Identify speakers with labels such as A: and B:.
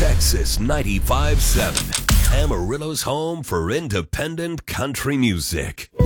A: Texas 95.7, Amarillo's home for independent country music.